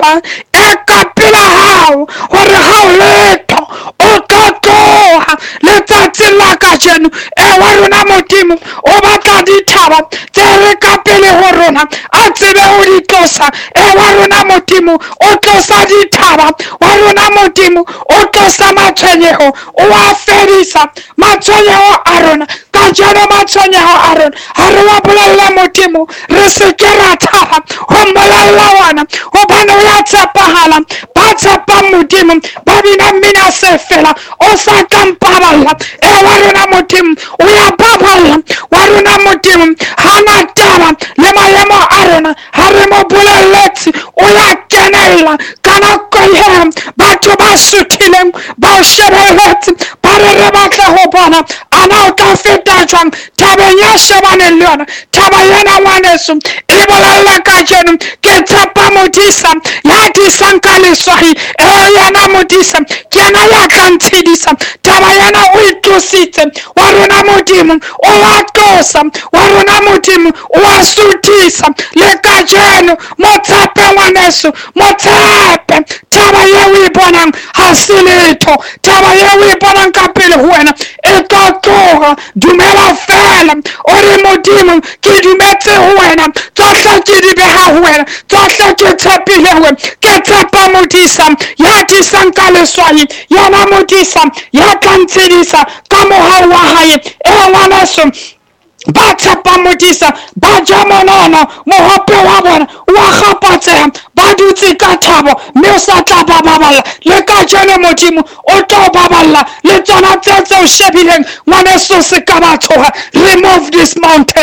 taba e ka pela hao hore ha o letho o tlo tloha letsatsi la kajeno wa rona Modimo o batla dithaba tse re ka pele ho rona a tsebe ho di tlosa wa rona Modimo o tlosa dithaba wa rona Modimo o tlosa matshwenyeho o a fedisa matshwenyeho a rona kajeno matshwenyeho a rona ha re wa bolella Modimo re se ke ra thaba ho mmolella wana hobane o ya tshepahala ba tshepa Modimo ba bina mmina se fela o sa kampaballa wa rona Modimo o ya baballa wa rona Modimo hana taba le maemo a rona ha re mo bolelletse o ya kenella kana koyem batho ba suthileng ba shebeletse ba re batla ho bona ana o ka feta jwang tabeng ya shebaneng le yona taba yena ngwaneso e bolella kajeno ke tshepa Modisa ya disang ka leswahi yena Modisa ke yena ya tla ntshedisa taba yena o itlositse wa rona Modimo o a tlosa wa rona Modimo o a suthisa le kajeno mo tshepe ngwaneso mo tshepe taba ye o e bonang ha se letho taba ye o e bonang ka pele ho wena e tlo tloga dumela fela o re Modimo ke dumetse ho wena tsohle ke di beha ho wena tsohle ke tshepile ho wena ke tshepa Modisa ya disang ka leswahi yena Modisa ya tla ntshedisa ka mohau wa hae ngwaneso ba tshepa Modisa ba ja monana mohope wa bona wa gapatseha ba dutse ka thabo mme o sa tla ba baballa le kajeno Modimo o tlo baballa le tsona tse o shebileng ngwaneso se ka ba tshoga remove this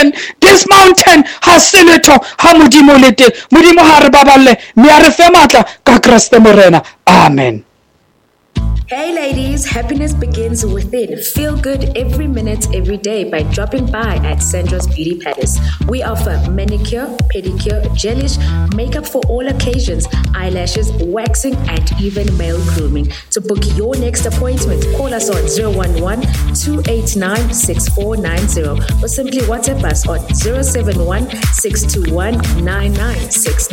mountain ha se letho ha Modimo le teng Modimo ha re baballe mme a re fe matla ka Kriste morena amen. Hey ladies, happiness begins within. Feel good every minute, every day by dropping by at Sandra's Beauty Palace. We offer manicure, pedicure, gelish, makeup for all occasions, eyelashes, waxing, and even male grooming. To book your next appointment, call us on 011-289-6490 or simply WhatsApp us on 071-621-9969.